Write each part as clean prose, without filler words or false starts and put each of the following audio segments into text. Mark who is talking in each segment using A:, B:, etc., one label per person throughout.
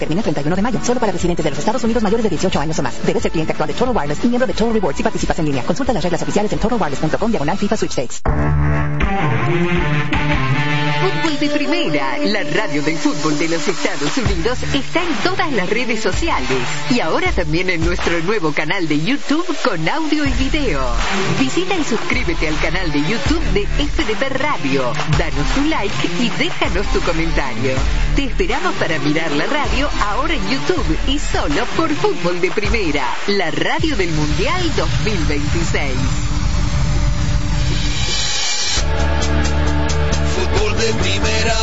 A: Termina el 31 de mayo. Solo para residentes de los Estados Unidos mayores de 18 años o más. Debes ser cliente actual de Total Wireless y miembro de Total Rewards si participas en línea. Consulta las reglas oficiales en totalwireless.com/FIFA Sweepstakes.
B: Fútbol de Primera, la radio del fútbol de los Estados Unidos, está en todas las redes sociales y ahora también en nuestro nuevo canal de YouTube con audio y video. Visita y suscríbete al canal de YouTube de FDP Radio, danos un like y déjanos tu comentario. Te esperamos para mirar la radio ahora en YouTube y solo por Fútbol de Primera, la radio del Mundial 2026.
C: Fútbol de Primera.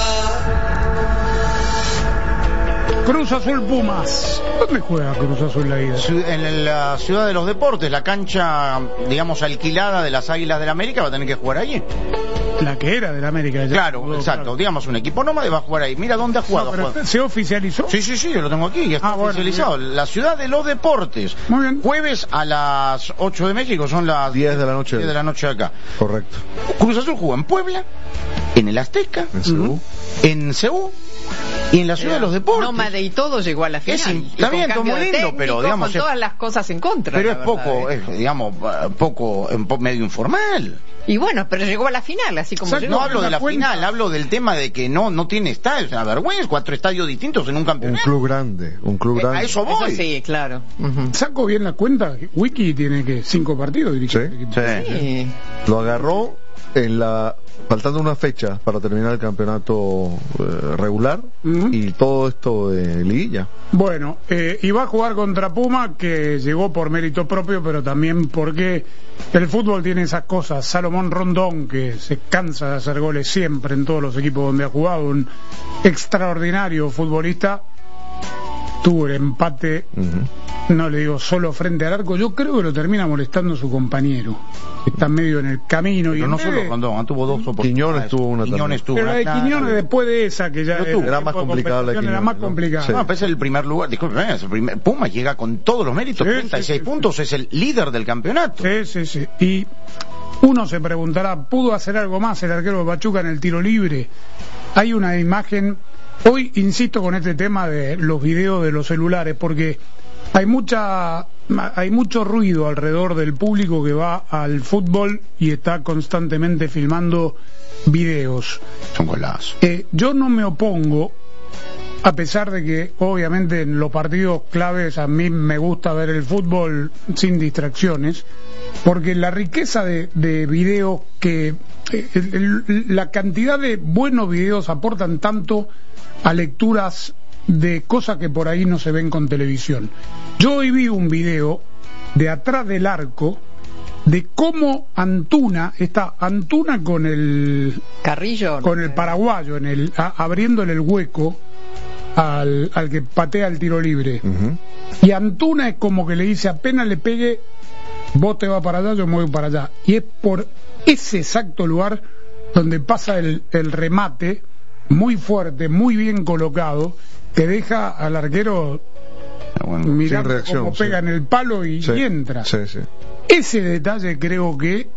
D: Cruz Azul Pumas. ¿Dónde juega Cruz Azul la ida?
E: En la Ciudad de los Deportes, la cancha, digamos, alquilada de las Águilas del América, va a tener que jugar allí.
D: La que era del América.
E: Claro, exacto. Claro. Digamos, un equipo nómade va a jugar ahí. Mira dónde ha jugado.
D: No, ¿se oficializó?
E: Sí, yo lo tengo aquí. Ya está oficializado. Bueno, la Ciudad de los Deportes. Muy bien. Jueves a las 8 de México, son las
F: 10 de la noche.
E: 10 de la noche acá.
F: Correcto.
E: Cruz Azul jugó en Puebla, en el Azteca, en Ceú y en la Ciudad de los Deportes.
B: Nómade y todo llegó a la final.
E: Está bien, está muy lindo, pero digamos...
B: Con todas las cosas en contra.
E: Pero es poco, digamos, medio informal.
B: Y bueno, pero llegó a la final, así como llegó.
E: No hablo de la final, hablo del tema de que no tiene estadios. Es una vergüenza, 4 estadios distintos en un campeonato.
F: Un club grande.
E: A eso voy.
B: Eso sí, claro.
D: Saco bien la cuenta. Wiki tiene que 5 partidos dirigidos.
F: Sí. Lo agarró faltando una fecha para terminar el campeonato regular y todo esto de liguilla.
D: Bueno, y va a jugar contra Puma, que llegó por mérito propio, pero también porque el fútbol tiene esas cosas. Salomón Rondón, que se cansa de hacer goles siempre en todos los equipos donde ha jugado, un extraordinario futbolista, tuvo el empate, no le digo solo frente al arco, yo creo que lo termina molestando su compañero, que está medio en el camino.
E: Pero
D: y
E: no solo Rondón, tuvo 2 oportunidades.
F: Quiñones tuvo una
D: pero la de Quiñones después de esa, que ya
F: era más complicada la Quiñones.
D: Era más complicada.
E: Sí. No, pues es el primer lugar, disculpe, Puma llega con todos los méritos, 36 puntos, es el líder del campeonato.
D: Sí. Y uno se preguntará, ¿pudo hacer algo más el arquero de Pachuca en el tiro libre? Hay una imagen... Hoy insisto con este tema de los videos de los celulares, porque hay mucho ruido alrededor del público que va al fútbol y está constantemente filmando videos.
E: Son golazos.
D: Yo no me opongo, a pesar de que obviamente en los partidos claves a mí me gusta ver el fútbol sin distracciones, porque la riqueza de videos que la cantidad de buenos videos aportan tanto a lecturas de cosas que por ahí no se ven con televisión. Yo hoy vi un video de atrás del arco de cómo Antuna con el
B: Carrillo,
D: con el paraguayo abriéndole el hueco al que patea el tiro libre. Y Antuna es como que le dice, apenas le pegue, vos te vas para allá, yo me voy para allá. Y es por ese exacto lugar donde pasa el remate, muy fuerte, muy bien colocado, que deja al arquero mirando cómo pega en el palo y entra. Ese detalle creo que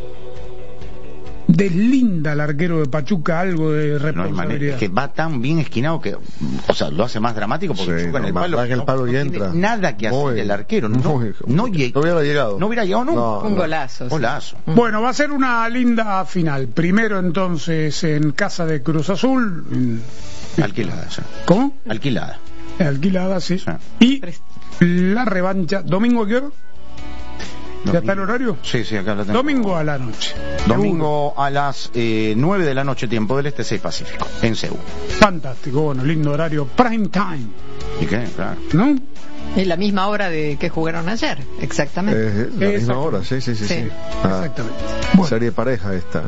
D: deslinda al arquero de Pachuca algo de responsabilidad.
E: Es que va tan bien esquinado que, o sea, lo hace más dramático porque Pachuca en el palo
F: y entra.
E: Nada que hacer el arquero. No hubiera llegado. No hubiera llegado nunca.
B: Un golazo.
E: Golazo.
D: Bueno, va a ser una linda final. Primero entonces en casa de Cruz Azul.
E: Alquilada, sí.
D: ¿Cómo?
E: Alquilada,
D: sí. Y la revancha, ¿domingo a qué hora? ¿Ya está el horario?
E: Sí, acá lo tengo.
D: Domingo a la noche.
E: Domingo a las 9 de la noche, tiempo del Este 6 Pacífico, en Seúl.
D: Fantástico, bueno, lindo horario. Prime time.
E: ¿Y qué? Claro.
D: ¿No?
B: Es la misma hora de que jugaron ayer, exactamente.
F: La misma hora, sí.
D: Exactamente.
F: Bueno. Serie pareja esta.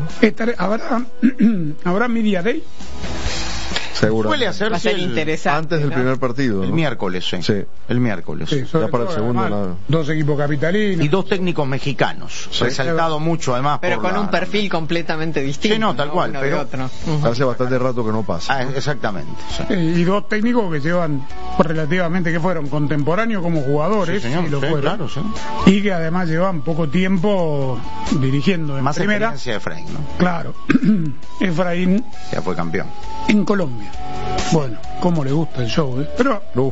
D: ¿Habrá Media Day?
F: Seguro.
E: Suele hacerse
F: antes del primer partido, ¿no?
E: El miércoles, sí. El miércoles.
D: Sí,
F: ya para el segundo.
D: Dos equipos capitalinos.
E: Y 2 técnicos mexicanos. Resaltado mucho, además.
B: Pero con un perfil completamente distinto.
E: Sí, no, tal cual. Pero
B: otro.
F: Hace bastante rato que no pasa.
E: Exactamente.
D: Y 2 técnicos que llevan relativamente, que fueron contemporáneos como jugadores.
E: Sí, señor.
D: Y lo fueron.
E: Claro,
D: y que además llevan poco tiempo dirigiendo en
E: más
D: primera.
E: Experiencia de Efraín, ¿no?
D: Claro. Efraín
E: ya fue campeón
D: en Colombia. Bueno, cómo le gusta el show, ¿eh? Pero